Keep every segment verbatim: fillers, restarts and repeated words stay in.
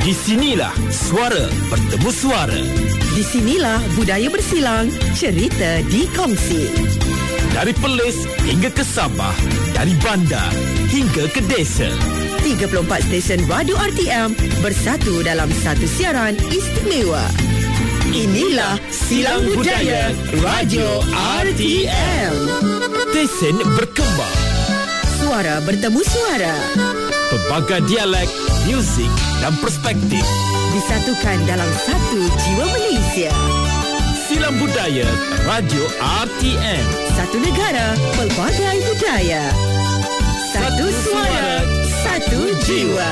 Di sinilah suara bertemu suara. Di sinilah budaya bersilang, cerita dikongsi. Dari Perlis hingga ke Sabah, dari bandar hingga ke desa. tiga puluh empat stesen radio R T M bersatu dalam satu siaran istimewa. Inilah Silang Budaya Radio R T M. Stesen berkembang. Suara bertemu suara. Pelbagai dialek, muzik dan perspektif disatukan dalam satu jiwa Malaysia. Silang Budaya Radio R T M. Satu negara, pelbagai budaya. Satu suara, satu jiwa.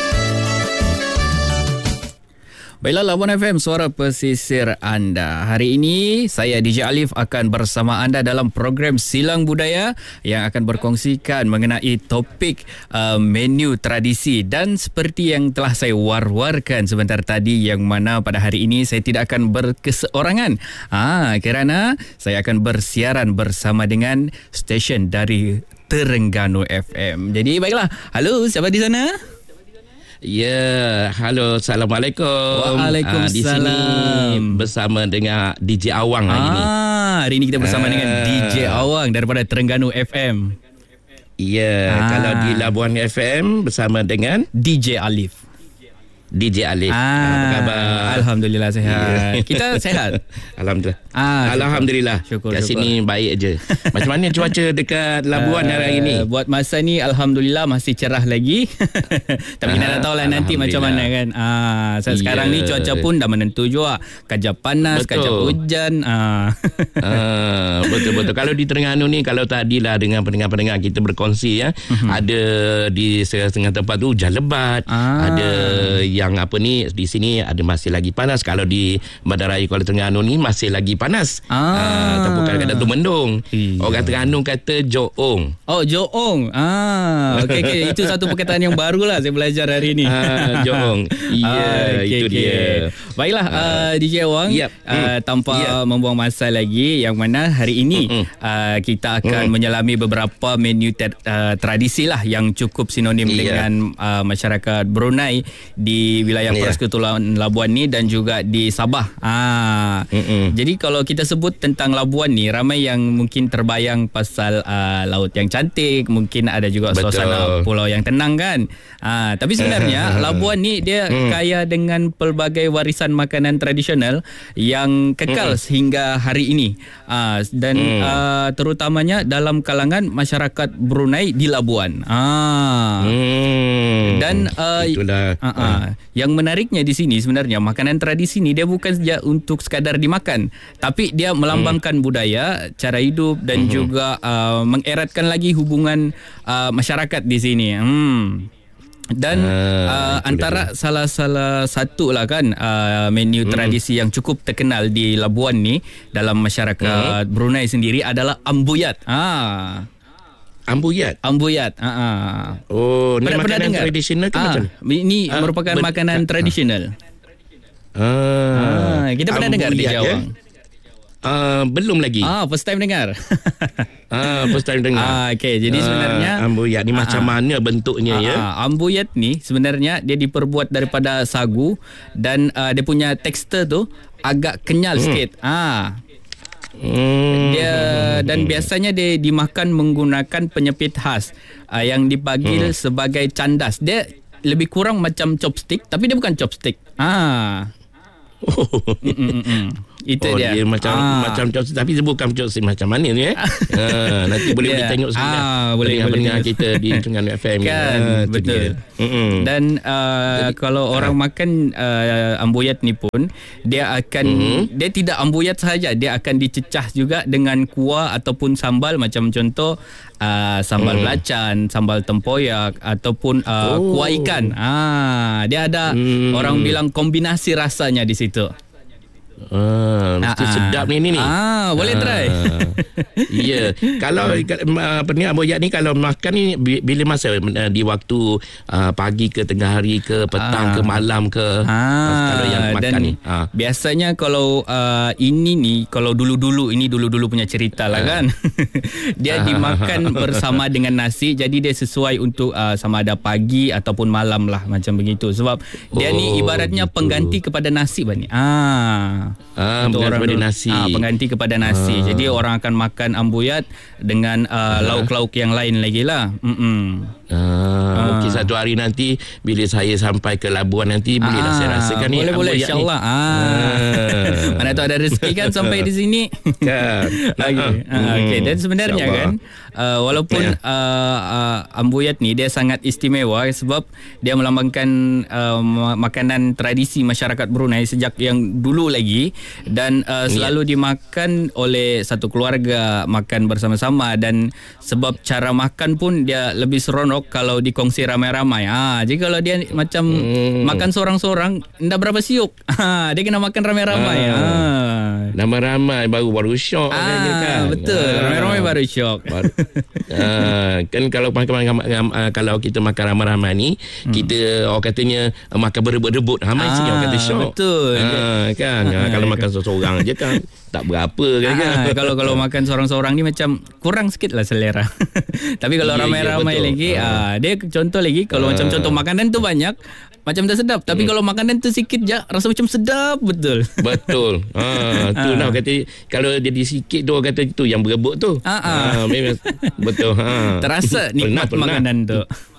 Baiklah, Labuan F M, suara pesisir anda. Hari ini saya D J Alif akan bersama anda dalam program Silang Budaya yang akan berkongsikan mengenai topik uh, menu tradisi. Dan seperti yang telah saya war-warkan sebentar tadi, yang mana pada hari ini saya tidak akan berkeseorangan. Ah, kerana saya akan bersiaran bersama dengan stesen dari Terengganu F M. Jadi baiklah, halo, siapa di sana? Ya, halo, Assalamualaikum. Waalaikumsalam. Uh, di sini bersama dengan D J Awang hari ini. Ah, hari ini kita bersama uh. dengan D J Awang daripada Terengganu F M. Ya, ah. kalau di Labuan F M bersama dengan D J Alif. D J Alif. Ah, apa khabar? Alhamdulillah sehat. Yeah. Kita sehat. Alhamdulillah. Ah, Alhamdulillah. Syukur, kat syukur. sini baik je. Macam mana cuaca dekat Labuan uh, hari ini? Buat masa ni alhamdulillah masih cerah lagi. Tapi kita tak tahulah nanti macam mana kan. Ah, yeah. Sekarang ni cuaca pun dah menentu juga. Kajap panas, betul. Kajap hujan. Ah. ah, betul-betul. Kalau di Terengganu ni, kalau tadilah dengan pendengar-pendengar kita berkongsi ya, uh-huh. ada di setengah tempat tu hujan lebat, ah. ada yang apa ni di sini ada masih lagi panas. Kalau di Bandaraya Kuala Terengganu ni masih lagi panas. Ah, ah ataupun kadang-kadang tu mendung. Iya. Orang Terengganu kata joong. Oh, joong. Ah, okey okey, itu satu perkataan yang barulah saya belajar hari ini. Ah, joong. Iya, ah, okay, itu okay. dia. Baiklah, ah. uh, D J Awang, yep. uh, tanpa yep. membuang masa lagi, yang mana hari ini mm-hmm. uh, kita akan mm. menyelami beberapa menu ter, uh, tradisi lah yang cukup sinonim yeah. dengan uh, masyarakat Brunei di wilayah yeah. Persekutuan Labuan ni dan juga di Sabah. Ah, jadi kalau kita sebut tentang Labuan ni, ramai yang mungkin terbayang pasal uh, laut yang cantik, mungkin ada juga betul. Suasana pulau yang tenang kan. Ah, tapi sebenarnya Labuan ni dia mm. kaya dengan pelbagai warisan makanan tradisional yang kekal mm. sehingga hari ini. Ah, dan mm. uh, terutamanya dalam kalangan masyarakat Brunei di Labuan. Ah. Mm. Dan uh, itulah uh, uh, yang menariknya di sini sebenarnya makanan tradisi ni dia bukan saja untuk sekadar dimakan, tapi dia melambangkan hmm. budaya, cara hidup dan hmm. juga uh, mengeratkan lagi hubungan uh, masyarakat di sini. Hmm. Dan uh, uh, antara dia. salah-salah satu lah kan uh, menu hmm. tradisi yang cukup terkenal di Labuan ni dalam masyarakat hmm. Brunei sendiri adalah ambuyat. Ah. Ambuyat. Ambuyat. Ha ah. Oh, ni pernah, makanan pernah tradisional ke ah, macam? Ini ah, merupakan ber- makanan ah, tradisional. Ah, ah, kita pernah dengar di Jawang? Uh, belum lagi. Ah, first time dengar. ah, first time dengar. Ah, okey. Jadi sebenarnya ah, ambuyat ni ah, macam ah, mana bentuknya ah, ya? Ah, ambuyat ni sebenarnya dia diperbuat daripada sagu dan uh, dia punya tekstur tu agak kenyal hmm. sikit. Ah. Hmm. Dia dan biasanya dia dimakan menggunakan penyepit khas uh, yang dipanggil hmm. sebagai candas. Dia lebih kurang macam chopstick, tapi dia bukan chopstick. Ah. Oh. Itu oh, dia. dia macam ah. macam chopstick, tapi dia bukan chopstick macam mana ni eh? ha, nanti boleh yeah. tengok sekali ah, boleh pendengar kita di Terengganu F M kan, ah, betul. Dan uh, kalau ah. orang makan uh, ambuyat ni pun dia akan mm-hmm. dia tidak ambuyat sahaja, dia akan dicecah juga dengan kuah ataupun sambal, macam contoh uh, sambal mm. belacan, sambal tempoyak ataupun uh, oh. kuah ikan. Ah, dia ada mm. orang bilang kombinasi rasanya di situ. Ah, mesti Ah, sedap ni ni ni. Ah, boleh try. Ya. Kalau apa ni Aboyak ni kalau makan ni bila masa di waktu uh, pagi ke tengah hari ke petang Ah. ke malam ke Ah, kalau yang makan dan ni. Ah. Biasanya kalau uh, ini ni kalau dulu-dulu ini dulu-dulu punya cerita lah kan. Dia dimakan bersama dengan nasi, jadi dia sesuai untuk uh, sama ada pagi ataupun malam lah macam begitu. Sebab dia Oh, ni ibaratnya gitu. pengganti kepada nasi bani. Ah. Ah, Untuk pengganti orang kepada dulu- nasi. Ah, pengganti kepada nasi. Ah. Jadi orang akan makan ambuyat dengan uh, lauk-lauk yang lain lagi lah. Mm-mm. Ah, okey, satu hari nanti bila saya sampai ke Labuan nanti bolehlah Ah, saya rasakan ni. boleh boleh Aboyak ni. insya-Allah. Ah. Mana tahu ada rezeki kan sampai di sini. Kan. Okey. Ah, okey. Dan sebenarnya kan uh, walaupun uh, uh, ambuyat ni dia sangat istimewa sebab dia melambangkan uh, ma- makanan tradisi masyarakat Brunei sejak yang dulu lagi dan uh, selalu dimakan oleh satu keluarga, makan bersama-sama dan sebab cara makan pun dia lebih seronok kalau dikongsi ramai-ramai. Ah, jadi kalau dia macam Hmm. makan seorang-seorang ndak berapa siuk. Ah, dia kena makan ramai-ramai. Ah. Ah. Ramai-ramai baru-baru syok kan, Ah, kan? betul. Ah. Ramai-ramai baru syok. Baru- ah, kan kalau makan uh, kalau kita makan ramai-ramai ni hmm. kita orang katanya uh, makan berebut-rebut ramai Ah, sini orang kata syok. betul. Ah, kan ah, kalau makan seorang-seorang je kan tak berapa kan, kan? Ah, kalau kalau makan seorang-seorang ni macam kurang sikit lah selera. Tapi kalau Ya, ya, ramai-ramai betul. lagi, Ah. ah, dia contoh lagi kalau Ah. macam contoh makanan tu banyak macam tak sedap. Tapi kalau makanan tu sikit je rasa macam sedap betul. Betul. Ha, tu Ah. lah kata kalau jadi sikit tu orang kata tu yang berebut tu. Ah, ah. Ha, memang betul. Ha. Terasa nikmat Pernah, pernah. makanan tu.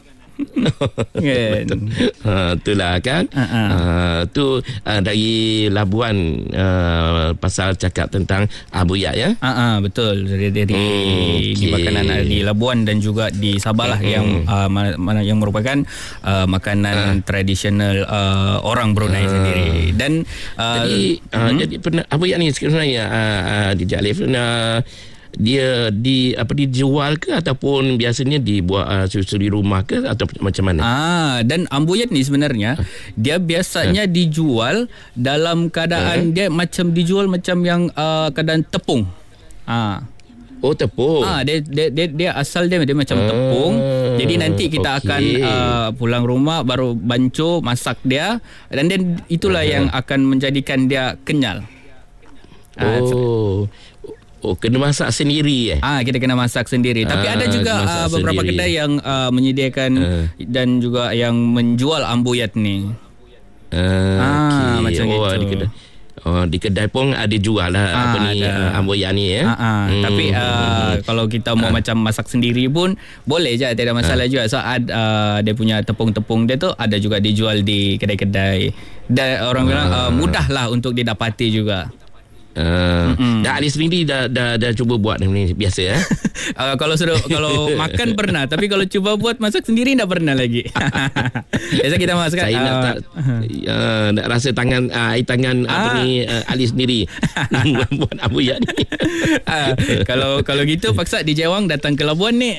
Kan? Ha, itulah kan. Ah, ah. Ha, tu uh, dari Labuan uh, pasal cakap tentang Aboyak ya. Ah, ah, betul dari dari Hmm, di okey. makanan di Labuan dan juga di Sabah lah Hmm. yang uh, mana, mana yang merupakan uh, makanan tradisional uh, orang Brunei Ah. sendiri dan uh, Jadi uh, hmm? jadi pernah Aboyak ni sebenarnya uh, uh, di Jalif uh, dia di apa dijual ke ataupun biasanya dibuat uh, suri rumah ke atau macam mana? Ah, dan ambuyat ni sebenarnya dia biasanya dijual dalam keadaan dia macam dijual macam yang uh, keadaan tepung. Ah. Oh, tepung. Ah, dia, dia dia dia asal dia dia macam Ah, tepung. Jadi nanti kita okey. akan uh, pulang rumah baru bancuh masak dia dan then itulah Ah. yang akan menjadikan dia kenyal. Ah, Oh. Oh, kena masak sendiri eh? Ah, kita kena masak sendiri. Tapi Ah, ada juga masak uh, beberapa sendiri. kedai yang uh, menyediakan Ah. dan juga yang menjual ambuyat ni. Ah, Ah, okey. macam oh, gitu. di kedai. Oh, di kedai pun ada jual lah Ah, apa ni ada. uh, Aboyak ni ya. Ah, ah. Hmm. Tapi uh, kalau kita mau macam masak sendiri pun boleh je, tidak ada masalah juga. So ad, uh, dia punya tepung-tepung dia tu ada juga dijual di kedai-kedai. Dan orang bilang uh, mudah lah untuk didapati juga. Uh, dah Ali sendiri dah, dah dah cuba buat ni biasa eh. Uh, kalau sudah kalau makan pernah, tapi kalau cuba buat masak sendiri tak pernah lagi. Biasa kita masak. Saya nak uh, tak uh, nak rasa tangan uh, air tangan Ah. apa ni uh, Ali sendiri buat Aboyak ni. uh, kalau kalau gitu paksa di Jewang datang ke Labuan ni.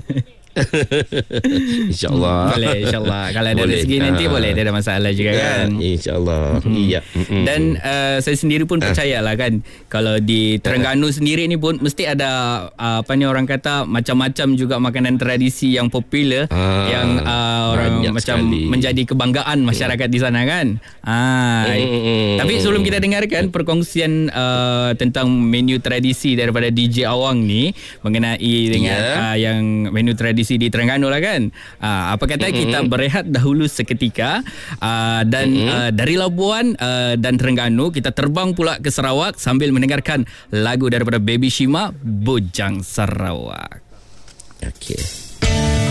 InsyaAllah. Boleh, insyaAllah. Kalau ada Boleh. rezeki nanti Ah. boleh, tak ada masalah juga kan. InsyaAllah. Iya. Mm-mm. Dan uh, saya sendiri pun percayalah kan, kalau di Terengganu sendiri ni pun mesti ada uh, apa ni orang kata macam-macam juga makanan tradisi yang popular Ah, yang uh, orang banyak macam sekali. menjadi kebanggaan masyarakat di sana kan. Ah, Mm-mm. tapi sebelum kita dengarkan perkongsian uh, tentang menu tradisi daripada D J Awang ni mengenai dengan Ya. uh, yang menu tradisi di Terengganu lah kan. Uh, apa kata mm-hmm. kita berehat dahulu seketika uh, dan mm-hmm. uh, dari Labuan uh, dan Terengganu kita terbang pula ke Sarawak sambil mendengarkan lagu daripada Baby Shima, Bujang Sarawak. Okey.